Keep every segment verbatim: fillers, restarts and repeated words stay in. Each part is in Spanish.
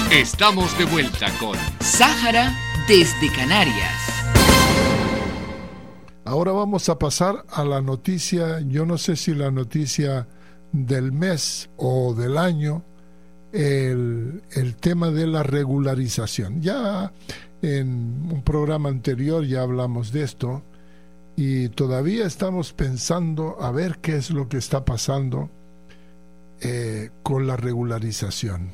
Estamos de vuelta con Sáhara desde Canarias. Ahora vamos a pasar a la noticia, yo no sé si la noticia del mes o del año, el, el tema de la regularización. Ya en un programa anterior ya hablamos de esto y todavía estamos pensando a ver qué es lo que está pasando eh, con la regularización.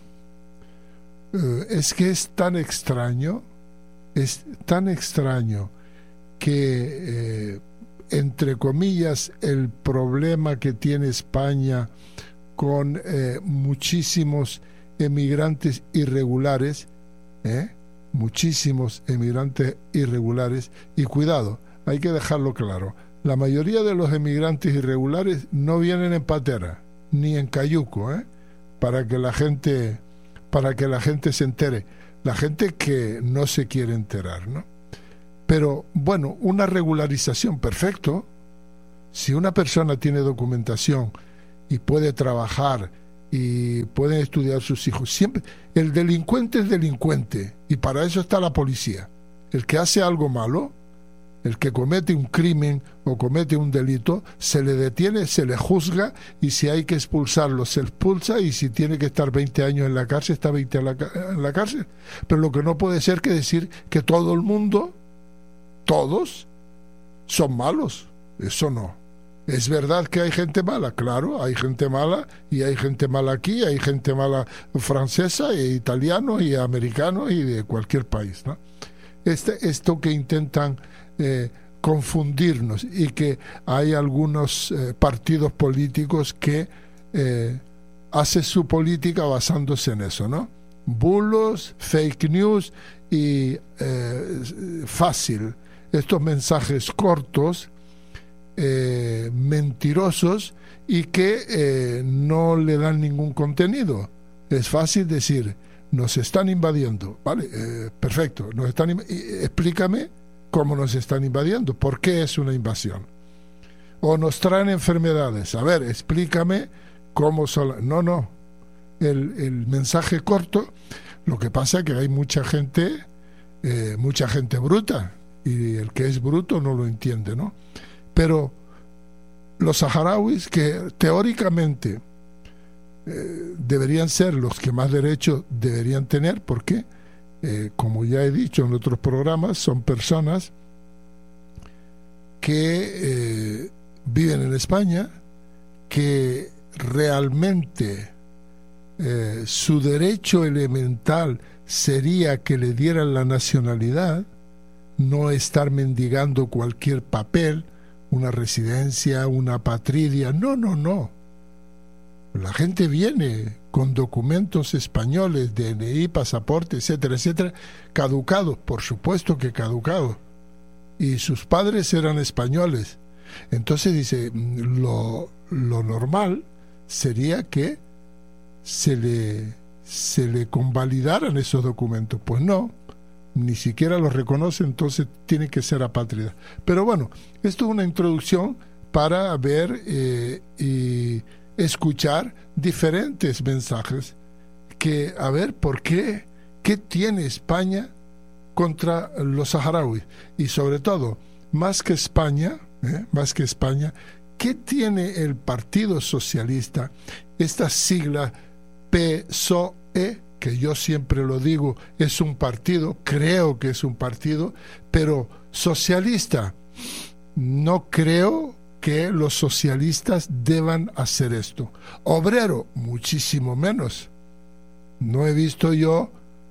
Eh, es que es tan extraño, es tan extraño que, eh, entre comillas, el problema que tiene España con eh, muchísimos emigrantes irregulares, ¿eh? muchísimos emigrantes irregulares, y cuidado, hay que dejarlo claro, la mayoría de los emigrantes irregulares no vienen en patera, ni en cayuco, ¿eh? para que la gente, para que la gente se entere, la gente que no se quiere enterar, ¿no? Pero, bueno, una regularización, perfecto. Si una persona tiene documentación y puede trabajar y pueden estudiar sus hijos, siempre, el delincuente es delincuente y para eso está la policía. El que hace algo malo, el que comete un crimen o comete un delito, se le detiene, se le juzga y si hay que expulsarlo, se expulsa y si tiene que estar veinte años en la cárcel, está veinte en la, en la cárcel. Pero lo que no puede ser que decir que todo el mundo, todos, son malos. Eso no. Es verdad que hay gente mala, claro, hay gente mala y hay gente mala aquí, hay gente mala francesa e italiano y americano y de cualquier país, ¿no? Este, esto que intentan eh, confundirnos y que hay algunos eh, partidos políticos que eh, hacen su política basándose en eso, ¿no? Bulos, fake news y eh, fácil. Estos mensajes cortos, eh, mentirosos y que eh, no le dan ningún contenido. Es fácil decir, nos están invadiendo, ¿vale? Eh, perfecto, nos están inv- explícame cómo nos están invadiendo, por qué es una invasión. O nos traen enfermedades, a ver, explícame cómo son. No, no, el, el mensaje corto, lo que pasa es que hay mucha gente, eh, mucha gente bruta, y el que es bruto no lo entiende, ¿no? Pero los saharauis, que teóricamente eh, deberían ser los que más derechos deberían tener, porque, eh, como ya he dicho en otros programas, son personas que eh, viven en España, que realmente eh, su derecho elemental sería que le dieran la nacionalidad, no estar mendigando cualquier papel, una residencia, una patridia. No, no, no. La gente viene con documentos españoles, D N I, pasaporte, etcétera, etcétera, caducados, por supuesto que caducados. Y sus padres eran españoles. Entonces dice, lo, lo normal sería que se le, se le convalidaran esos documentos. Pues no, ni siquiera los reconoce, entonces tiene que ser apátrida. Pero bueno, esto es una introducción para ver eh, y escuchar diferentes mensajes que, a ver, ¿por qué? ¿Qué tiene España contra los saharauis? Y sobre todo, más que España, ¿eh? más que España, ¿qué tiene el Partido Socialista, esta sigla P S O E, que yo siempre lo digo, es un partido, creo que es un partido, pero socialista, no creo que los socialistas deban hacer esto. Obrero, muchísimo menos. No he visto yo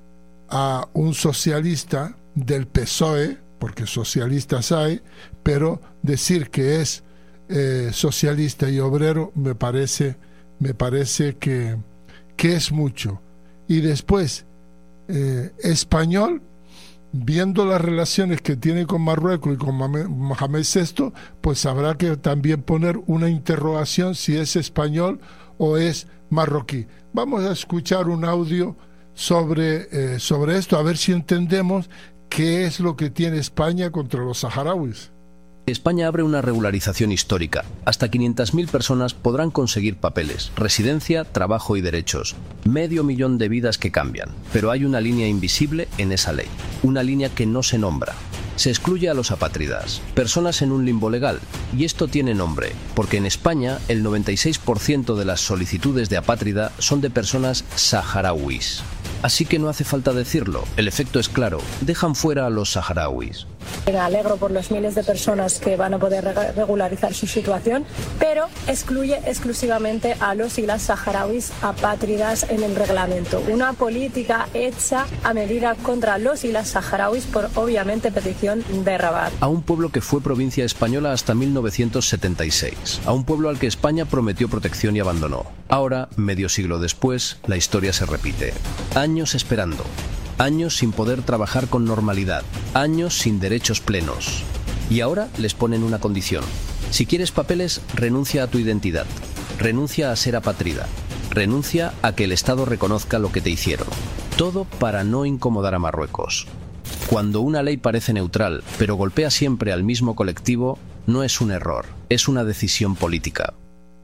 a un socialista del P S O E, porque socialistas hay, pero decir que es eh, socialista y obrero me parece, me parece que, que es mucho. Y después, eh, español, viendo las relaciones que tiene con Marruecos y con Mohamed sexto, pues habrá que también poner una interrogación si es español o es marroquí. Vamos a escuchar un audio sobre, eh, sobre esto, a ver si entendemos qué es lo que tiene España contra los saharauis. España abre una regularización histórica. Hasta quinientas mil personas podrán conseguir papeles, residencia, trabajo y derechos. Medio millón de vidas que cambian. Pero hay una línea invisible en esa ley. Una línea que no se nombra. Se excluye a los apátridas, personas en un limbo legal. Y esto tiene nombre, porque en España el noventa y seis por ciento de las solicitudes de apátrida son de personas saharauis. Así que no hace falta decirlo, el efecto es claro, dejan fuera a los saharauis. Me alegro por los miles de personas que van a poder regularizar su situación, pero excluye exclusivamente a los y las saharauis apátridas en el reglamento. Una política hecha a medida contra los y las saharauis por, obviamente, petición de Rabat. A un pueblo que fue provincia española hasta mil novecientos setenta y seis. A un pueblo al que España prometió protección y abandonó. Ahora, medio siglo después, la historia se repite. Años esperando. Años sin poder trabajar con normalidad, años sin derechos plenos. Y ahora les ponen una condición. Si quieres papeles, renuncia a tu identidad, renuncia a ser apátrida, renuncia a que el Estado reconozca lo que te hicieron. Todo para no incomodar a Marruecos. Cuando una ley parece neutral, pero golpea siempre al mismo colectivo, no es un error, es una decisión política.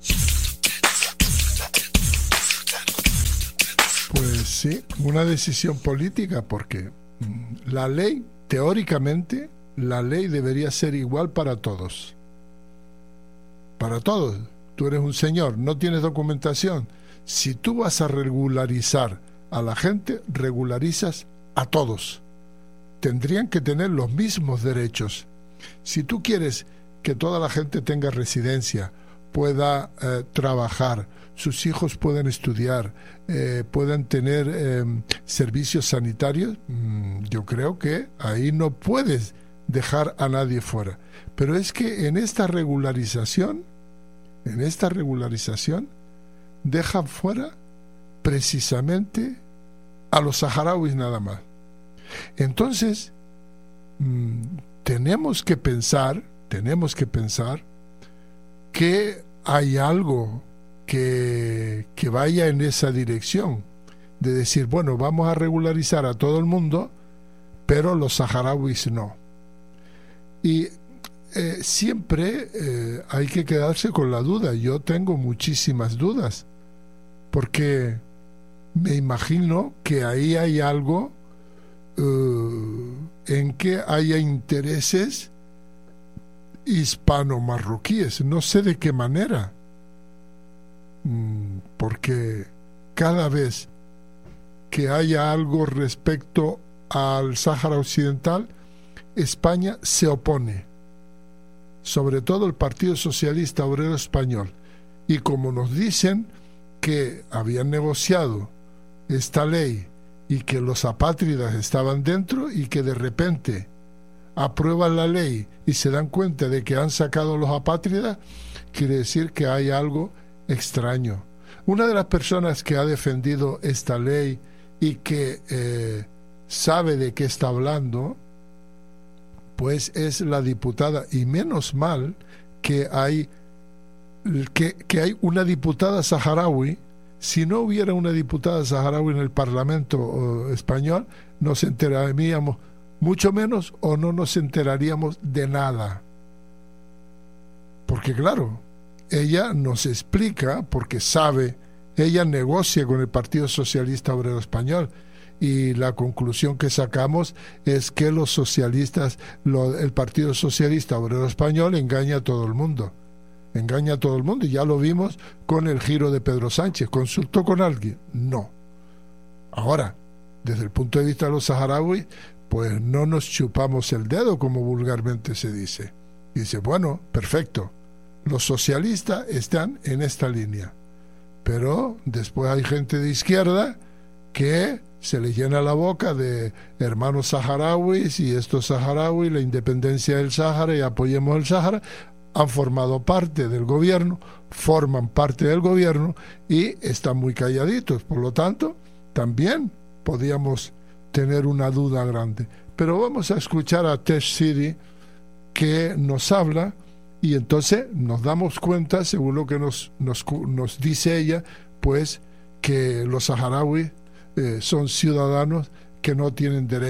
Pues sí, una decisión política, porque la ley, teóricamente, la ley debería ser igual para todos. Para todos. Tú eres un señor, no tienes documentación. Si tú vas a regularizar a la gente, regularizas a todos. Tendrían que tener los mismos derechos. Si tú quieres que toda la gente tenga residencia, pueda eh, trabajar, sus hijos puedan estudiar, eh, puedan tener eh, servicios sanitarios, mmm, yo creo que ahí no puedes dejar a nadie fuera. Pero es que en esta regularización, en esta regularización, dejan fuera precisamente a los saharauis nada más. Entonces, mmm, tenemos que pensar, tenemos que pensar que hay algo que, que vaya en esa dirección, de decir, bueno, vamos a regularizar a todo el mundo, pero los saharauis no. Y eh, siempre eh, hay que quedarse con la duda. Yo tengo muchísimas dudas, porque me imagino que ahí hay algo uh, en que haya intereses hispano-marroquíes, no sé de qué manera, porque cada vez que haya algo respecto al Sáhara Occidental, España se opone, sobre todo el Partido Socialista Obrero Español, y como nos dicen que habían negociado esta ley y que los apátridas estaban dentro y que de repente aprueban la ley y se dan cuenta de que han sacado los apátridas, quiere decir que hay algo extraño. Una de las personas que ha defendido esta ley y que eh, sabe de qué está hablando, pues es la diputada, y menos mal que hay, que, que hay una diputada saharaui. Si no hubiera una diputada saharaui en el Parlamento uh, español, nos enteraríamos mucho menos o no nos enteraríamos de nada. Porque claro, ella nos explica, porque sabe, ella negocia con el Partido Socialista Obrero Español, y la conclusión que sacamos es que los socialistas, lo, el Partido Socialista Obrero Español engaña a todo el mundo. Engaña a todo el mundo, y ya lo vimos con el giro de Pedro Sánchez. ¿Consultó con alguien? No. Ahora, desde el punto de vista de los saharauis, pues no nos chupamos el dedo, como vulgarmente se dice. Y dice, bueno, perfecto, los socialistas están en esta línea, pero después hay gente de izquierda que se le llena la boca de hermanos saharauis, y estos saharauis, la independencia del Sáhara y apoyemos el Sáhara, han formado parte del gobierno, forman parte del gobierno y están muy calladitos. Por lo tanto, también podíamos tener una duda grande. Pero vamos a escuchar a Tesh Siri, que nos habla, y entonces nos damos cuenta, según lo que nos, nos, nos dice ella, pues que los saharauis eh, son ciudadanos que no tienen derechos.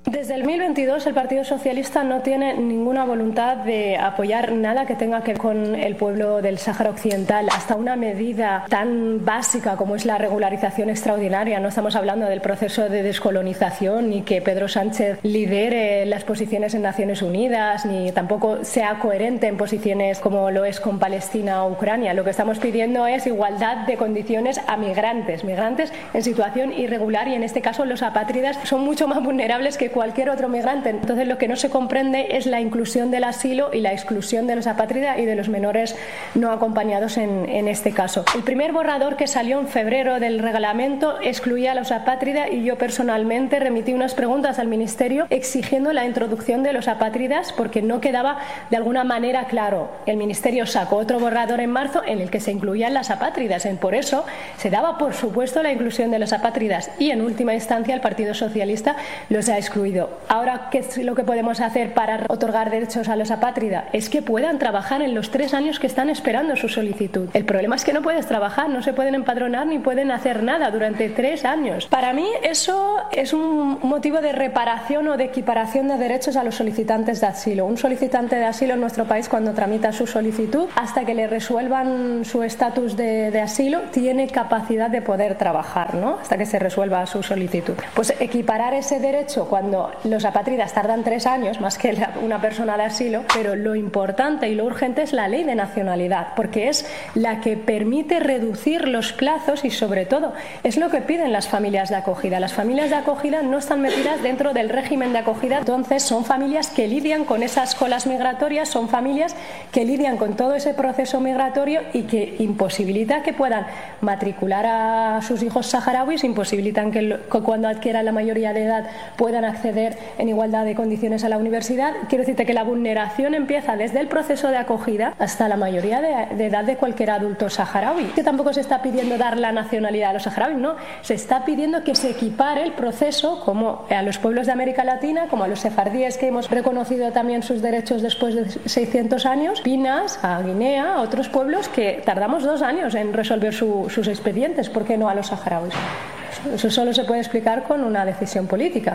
Desde el dos mil veintidós el Partido Socialista no tiene ninguna voluntad de apoyar nada que tenga que ver con el pueblo del Sáhara Occidental, hasta una medida tan básica como es la regularización extraordinaria. No estamos hablando del proceso de descolonización ni que Pedro Sánchez lidere las posiciones en Naciones Unidas, ni tampoco sea coherente en posiciones como lo es con Palestina o Ucrania. Lo que estamos pidiendo es igualdad de condiciones a migrantes, migrantes en situación irregular, y en este caso los apátridas son mucho más vulnerables que cualquier otro migrante. Entonces lo que no se comprende es la inclusión del asilo y la exclusión de los apátridas y de los menores no acompañados en, en este caso. El primer borrador que salió en febrero del reglamento excluía a los apátridas y yo personalmente remití unas preguntas al Ministerio exigiendo la introducción de los apátridas porque no quedaba de alguna manera claro. El Ministerio sacó otro borrador en marzo en el que se incluían las apátridas. Por eso se daba por supuesto la inclusión de los apátridas y en última instancia el Partido Socialista los ha excluido. Ahora, ¿qué es lo que podemos hacer para otorgar derechos a los apátridas? Es que puedan trabajar en los tres años que están esperando su solicitud. El problema es que no puedes trabajar, no se pueden empadronar ni pueden hacer nada durante tres años. Para mí eso es un motivo de reparación o de equiparación de derechos a los solicitantes de asilo. Un solicitante de asilo en nuestro país, cuando tramita su solicitud, hasta que le resuelvan su estatus de, de asilo, tiene capacidad de poder trabajar, ¿no? Hasta que se resuelva su solicitud. Pues equiparar ese derecho cuando los apátridas tardan tres años más que una persona de asilo, pero lo importante y lo urgente es la ley de nacionalidad, porque es la que permite reducir los plazos y sobre todo es lo que piden las familias de acogida. Las familias de acogida no están metidas dentro del régimen de acogida, entonces son familias que lidian con esas colas migratorias, son familias que lidian con todo ese proceso migratorio y que imposibilita que puedan matricular a sus hijos saharauis, imposibilitan que, que cuando adquieran la mayoría de edad puedan acceder en igualdad de condiciones a la universidad. Quiero decirte que la vulneración empieza desde el proceso de acogida hasta la mayoría de, de edad de cualquier adulto saharaui. Que tampoco se está pidiendo dar la nacionalidad a los saharauis, no. Se está pidiendo que se equipare el proceso como a los pueblos de América Latina, como a los sefardíes que hemos reconocido también sus derechos después de seiscientos años, Pinas, a Guinea, a otros pueblos que tardamos dos años en resolver su, sus expedientes. ¿Por qué no a los saharauis? Eso solo se puede explicar con una decisión política.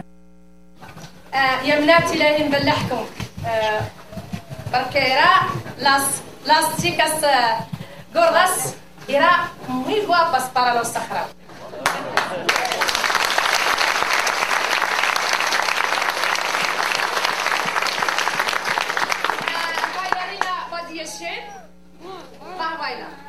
يا بناتي لا نبلحكم porque era las las chicas gordas eran muy guapas para los saharauis. Bailarina Badia Shen, va a bailar.